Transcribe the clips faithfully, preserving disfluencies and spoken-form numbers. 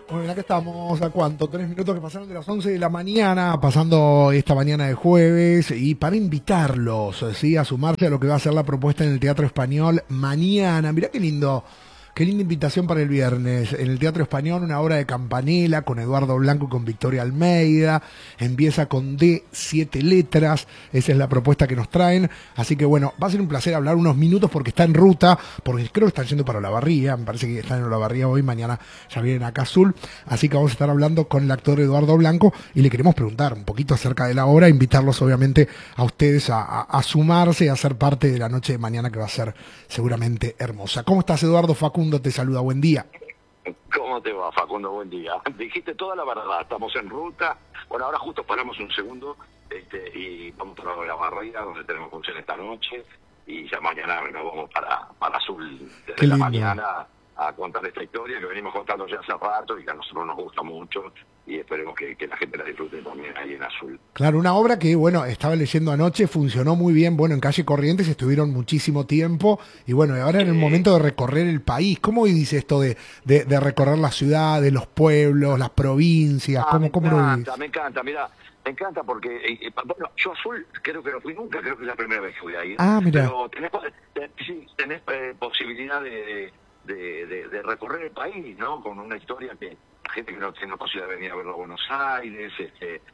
Bueno, acá estamos, ¿a cuánto? Tres minutos que pasaron de las once de la mañana, pasando esta mañana de jueves, y para invitarlos, ¿sí?, a sumarse a lo que va a ser la propuesta en el Teatro Español mañana. Mirá qué lindo, qué linda invitación para el viernes. En el Teatro Español, una obra de Campanella con Eduardo Blanco y con Victoria Almeida. Empieza con D, siete letras. Esa es la propuesta que nos traen. Así que bueno, va a ser un placer hablar unos minutos porque está en ruta, porque creo que están yendo para Olavarría. Me parece que están en Olavarría hoy, mañana ya vienen acá Azul. Así que vamos a estar hablando con el actor Eduardo Blanco y le queremos preguntar un poquito acerca de la obra, invitarlos obviamente a ustedes a, a, a sumarse y a ser parte de la noche de mañana, que va a ser seguramente hermosa. ¿Cómo estás, Eduardo? Facundo te saluda, buen día. ¿Cómo te va, Facundo? Buen día. Dijiste toda la verdad, estamos en ruta. Bueno, ahora justo paramos un segundo este, y vamos para la barrera, donde tenemos función esta noche, y ya mañana nos vamos para, para Azul desde Qué la lindo. mañana a contar esta historia que venimos contando ya hace rato y que a nosotros nos gusta mucho, y esperemos que, que la gente la disfrute también ahí en Azul. Claro, una obra que, bueno, estaba leyendo anoche, funcionó muy bien. Bueno, en Calle Corrientes estuvieron muchísimo tiempo y bueno, ahora en el momento de recorrer el país. ¿Cómo dice esto de, de, de recorrer las ciudades, los pueblos, las provincias? Ah, ¿Cómo, me cómo lo encanta, dices? me encanta, mira, me encanta porque, eh, eh, bueno, yo Azul creo que no fui nunca, creo que es la primera vez que voy a ir, Ah, mira. pero tenés, po- te- sí, tenés eh, posibilidad de, de, de, de recorrer el país, ¿no? Con una historia que la gente que no tiene la posibilidad de venir a verlo a Buenos Aires, este, eh,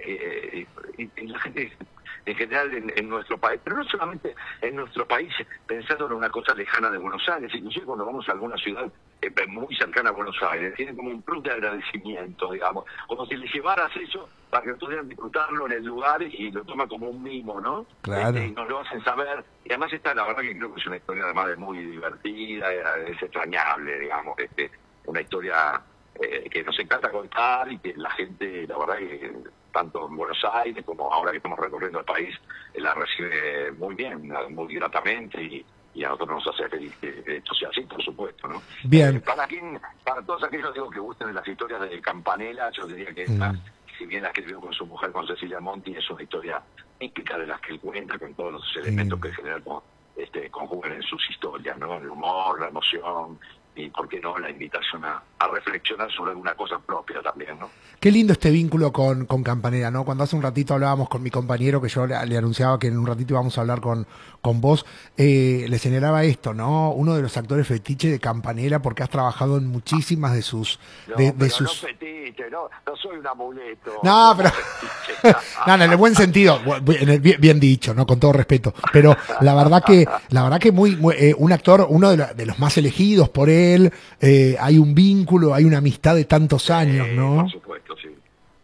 eh, y, y la gente en general en, en nuestro país, pero no solamente en nuestro país, pensando en una cosa lejana de Buenos Aires, inclusive cuando vamos a alguna ciudad eh, muy cercana a Buenos Aires, tiene como un plus de agradecimiento, digamos, como si le llevaras eso para que pudieran disfrutarlo en el lugar y lo toman como un mimo, ¿no? Claro. Este, y nos lo hacen saber, y además esta, la verdad que creo que es una historia además de muy divertida, es extrañable, digamos, este, una historia eh, que nos encanta contar y que la gente, la verdad que tanto en Buenos Aires como ahora que estamos recorriendo el país, eh, la recibe muy bien, muy gratamente, y, y a nosotros nos hace feliz que esto sea así, por supuesto, ¿no? Bien. Eh, para quien, para todos aquellos digo que gusten de las historias de Campanella, yo diría que esta, Mm. si bien la escribió con su mujer, con Cecilia Monti, es una historia típica de las que él cuenta, con todos los elementos Mm. que en general con- este, conjugan en sus historias, ¿no? El humor, la emoción, y por qué no la invitación a, a reflexionar sobre alguna cosa propia también, ¿no? Qué lindo este vínculo con, con Campanella, ¿no? Cuando hace un ratito hablábamos con mi compañero, que yo le, le anunciaba que en un ratito íbamos a hablar con, con vos, eh, le señalaba esto, ¿no? Uno de los actores fetiche de Campanella, porque has trabajado en muchísimas de sus... No, De, de pero sus... no fetiche, no, no soy un amuleto. No, soy pero... un fetiche. No, no, en el buen sentido, bu- en el bien, bien dicho, ¿no? Con todo respeto. Pero la verdad que, la verdad que muy, muy, eh, un actor, uno de, la- de los más elegidos por él, eh, hay un vínculo, hay una amistad de tantos años, Eh, ¿no? Por supuesto, sí.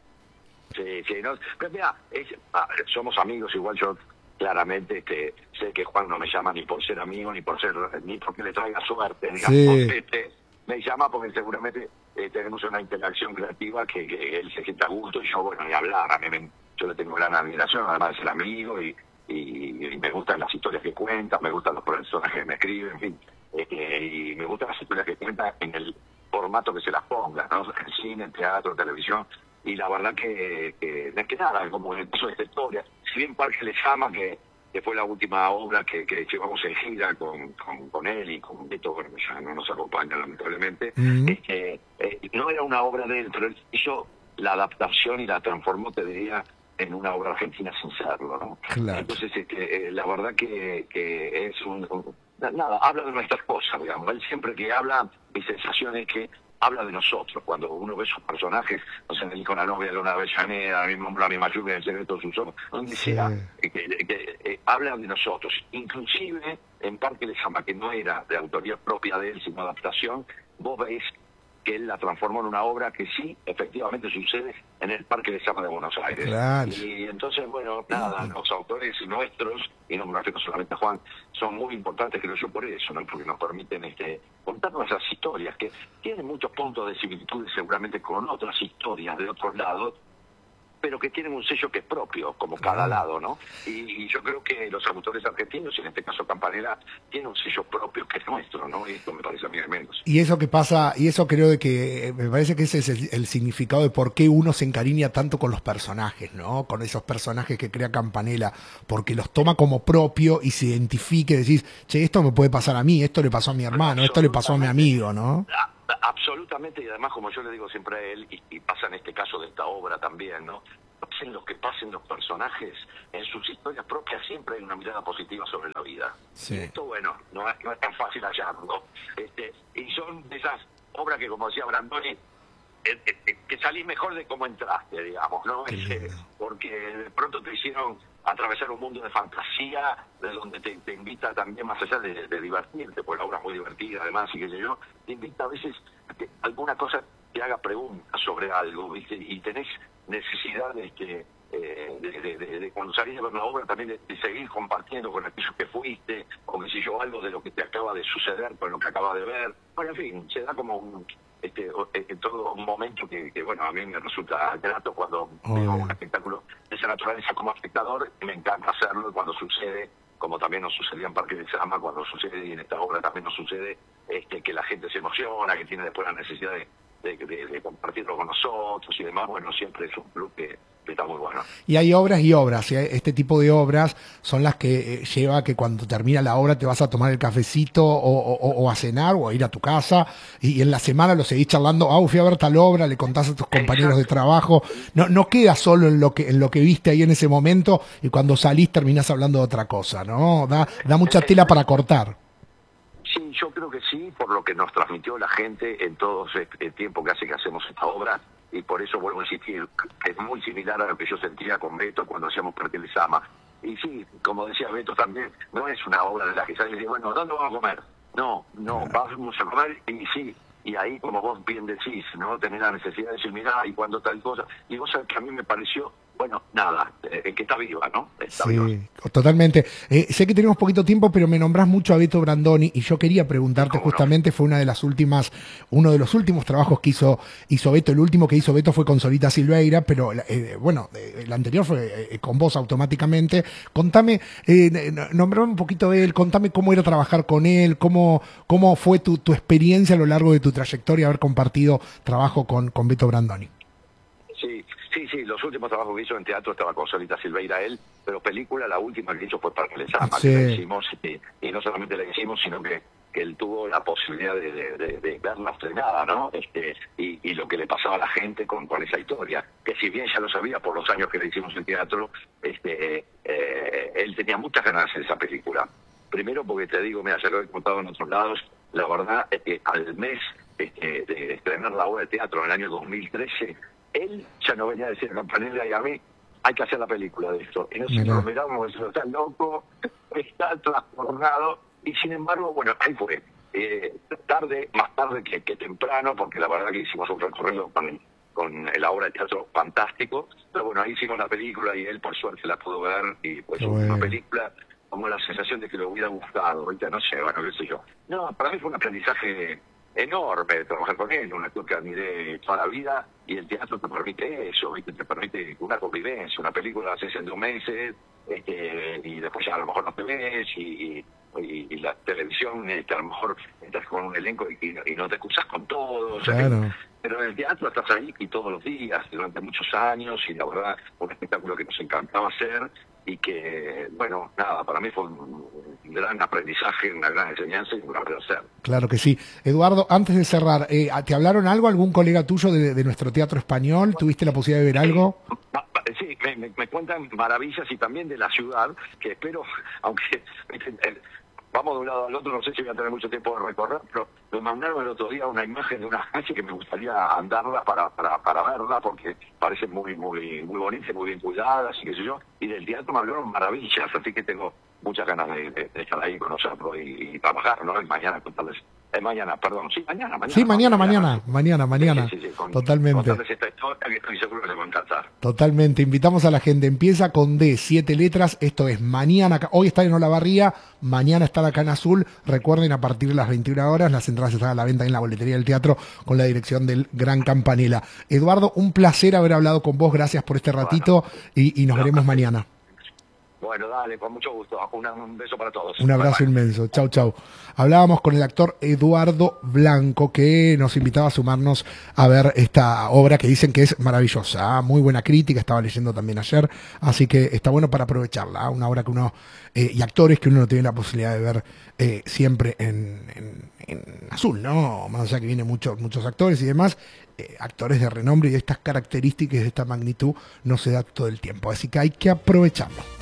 Sí, sí, no, pero mira, es- ah, somos amigos, igual yo claramente este, sé que Juan no me llama ni por ser amigo, ni por ser, ni porque le traiga suerte, digamos. Sí. Este, me llama porque seguramente eh, tenemos una interacción creativa que, que él se sienta a gusto, y yo, bueno, ni hablar, a mí me- yo le tengo gran admiración, además de ser amigo, y, y, y me gustan las historias que cuenta, me gustan los personajes que me escriben, en fin, este, y me gustan las historias que cuenta en el formato que se las ponga, ¿no? En cine, en teatro, en televisión, y la verdad que, que, no es que nada, como en el caso de esta historia, si bien Parque le llama, que, que fue la última obra que, que llevamos en gira con, con, con él y con Beto, bueno, que ya no nos acompaña lamentablemente, Mm. este, eh, no era una obra de él, pero él hizo la adaptación y la transformó, te diría, en una obra argentina sin serlo, ¿no? Claro. Entonces, este, eh, la verdad que, que es un, un- na- nada, habla de nuestras cosas, digamos. Él siempre que habla, mi sensación es que habla de nosotros. Cuando uno ve sus personajes, no sé, en el hijo de la novia de una Avellaneda, el mismo la misma lluvia, el secreto de sus ojos, donde Sí. sea, eh, que, que, eh, habla de nosotros. Inclusive, en Parque le llama, que no era de autoría propia de él, sino adaptación, vos ves que él la transformó en una obra que sí, efectivamente sucede en el Parque de Llama de Buenos Aires. Claro. Y entonces, bueno, nada, los autores nuestros, y no me refiero solamente a Juan, son muy importantes, creo yo, por eso, ¿no? Porque nos permiten este, contar nuestras historias, que tienen muchos puntos de similitud seguramente con otras historias de otros lados, pero que tienen un sello que es propio, como cada Claro. lado, ¿no? Y, y yo creo que los autores argentinos, y en este caso Campanella, tienen un sello propio que es nuestro, ¿no? Y esto me parece a mí al menos. Y eso que pasa, y eso creo de que eh, me parece que ese es el, el significado de por qué uno se encariña tanto con los personajes, ¿no? Con esos personajes que crea Campanella, porque los toma como propio y se identifica y decís, che, esto me puede pasar a mí, esto le pasó a mi hermano, esto le pasó a mi amigo, ¿no? Ah, Absolutamente, y además, como yo le digo siempre a él, y, y pasa en este caso de esta obra también, ¿no? Pasen lo que pasen los personajes, en sus historias propias siempre hay una mirada positiva sobre la vida. Sí. Y esto, bueno, no es, no es tan fácil hallarlo. Este, y son de esas obras que, como decía Brandoni, eh, eh, que salís mejor de cómo entraste, digamos, ¿no? Este, porque de pronto te hicieron atravesar un mundo de fantasía, de donde te, te invita también, más allá de, de divertirte, porque la obra es muy divertida además, y que yo, te invita a veces a que alguna cosa te haga preguntas sobre algo, ¿viste? Y tenés necesidad de que eh, de, de, de, de cuando salís de ver la obra también de, de seguir compartiendo con aquellos que fuiste, o que si yo algo de lo que te acaba de suceder con lo que acabas de ver. Bueno, en fin, se da como un este eh, todo un momento que, que, bueno, a mí me resulta grato cuando oh, veo un espectáculo de esa naturaleza como espectador. Me encanta hacerlo cuando sucede, como también nos sucedía en Parque de Sama, cuando sucede, y en esta obra también nos sucede, este, que la gente se emociona, que tiene después la necesidad de De, de, de compartirlo con nosotros y demás. Bueno, siempre es un club que, que está muy bueno. Y hay obras y obras, ¿eh? Este tipo de obras son las que eh, lleva a que cuando termina la obra te vas a tomar el cafecito o, o, o a cenar o a ir a tu casa, y, y en la semana lo seguís charlando. Ah, fui a ver tal obra, le contás a tus compañeros Exacto. de trabajo. No, no queda solo en lo que en lo que viste ahí en ese momento, y cuando salís terminás hablando de otra cosa, ¿no? Da, da mucha tela para cortar. Sí, yo creo que sí, por lo que nos transmitió la gente en todo el tiempo que hace que hacemos esta obra, y por eso vuelvo a insistir, es muy similar a lo que yo sentía con Beto cuando hacíamos Parque de Sama. Y sí, como decía Beto también, no es una obra de la que sale y dice, bueno, ¿dónde vamos a comer? No, no, vamos a comer, y sí, y ahí, como vos bien decís, ¿no? Tener la necesidad de decir, mirá, y cuando tal cosa, y vos sabés que a mí me pareció, bueno, nada, eh, que está viva, ¿no? Está sí, viva. Totalmente. Eh, sé que tenemos poquito tiempo, pero me nombrás mucho a Beto Brandoni, y yo quería preguntarte, justamente, no? fue una de las últimas, uno de los últimos trabajos que hizo, hizo Beto. El último que hizo Beto fue con Solita Silveira, pero eh, bueno, eh, el anterior fue eh, con vos automáticamente. Contame, eh, nombrame un poquito de él, contame cómo era trabajar con él, cómo, cómo fue tu, tu experiencia a lo largo de tu trayectoria, haber compartido trabajo con, con Beto Brandoni. Sí, sí, sí, los últimos trabajos que hizo en teatro estaba con Solita Silveira él, pero película la última que hizo fue Parque de Sama, sí. que la hicimos, y, y no solamente la hicimos, sino que, que él tuvo la posibilidad de, de, de, de verla estrenada, ¿no? Este, y, y lo que le pasaba a la gente con, con esa historia, que si bien ya lo sabía por los años que le hicimos en teatro, este, eh, él tenía muchas ganas de hacer esa película. Primero porque te digo, mira, ya lo he contado en otros lados, la verdad es que al mes este, de estrenar la obra de teatro en el año dos mil trece, él ya no venía a decir a Campanella y a mí, hay que hacer la película de esto. Y nosotros nos miramos, está loco, está trastornado, y sin embargo, bueno, ahí fue. Eh, tarde, más tarde que, que temprano, porque la verdad que hicimos un recorrido con, con la obra de teatro fantástico, pero bueno, ahí hicimos la película y él por suerte la pudo ver, y pues bueno. Una película como la sensación de que le hubiera gustado, ahorita no sé, bueno, qué sé yo. No, para mí fue un aprendizaje enorme trabajar con él, un actor que admiré toda la vida, y el teatro te permite eso, ¿viste? Te permite una convivencia, una película la haces en dos meses, este, y después ya a lo mejor no te ves, y, y, y la televisión, este, a lo mejor estás con un elenco y, y no te excusas con todo, o sea, claro. que, pero en el teatro estás ahí y todos los días, durante muchos años, y la verdad, un espectáculo que nos encantaba hacer, y que, bueno, nada, para mí fue un gran aprendizaje, una gran enseñanza y un gran placer. Claro que sí. Eduardo, antes de cerrar, eh, ¿te hablaron algo algún colega tuyo de, de nuestro teatro español? ¿Tuviste la posibilidad de ver algo? Sí, me, me, me cuentan maravillas, y también de la ciudad, que espero, aunque el, vamos de un lado al otro, no sé si voy a tener mucho tiempo de recorrer, pero me mandaron el otro día una imagen de una calle que me gustaría andarla para, para, para verla, porque parece muy muy muy bonita, muy bien cuidada, así que sé yo, y del teatro me hablaron maravillas, así que tengo muchas ganas de, de, de estar ahí, conocerlo y, y trabajar, ¿no? Y mañana contarles, eh, mañana, perdón, sí, mañana, mañana. Sí, mañana, mañana, mañana, mañana, mañana. Sí, sí, sí, con, totalmente. Contarles esta historia que estoy seguro que les va a encantar. Totalmente, invitamos a la gente, empieza con D, siete letras, esto es mañana, hoy está en Olavarría, mañana está acá en Azul, recuerden a partir de las veintiuna horas, las entradas están a la venta en la boletería del teatro con la dirección del Gran Campanella. Eduardo, un placer haber hablado con vos, gracias por este ratito, bueno, y, y nos veremos mañana. Bueno, dale, con mucho gusto. Una- un beso para todos. Un abrazo Bye, bye. inmenso. Chau, chau. Hablábamos con el actor Eduardo Blanco, que nos invitaba a sumarnos a ver esta obra que dicen que es maravillosa. ¿Ah? Muy buena crítica, estaba leyendo también ayer. Así que está bueno para aprovecharla. ¿Ah? Una obra que uno, eh, y actores que uno no tiene la posibilidad de ver eh, siempre en, en, en azul, ¿no? Más allá que vienen muchos, muchos actores y demás. Eh, actores de renombre y de estas características, de esta magnitud, no se da todo el tiempo. Así que hay que aprovecharlo.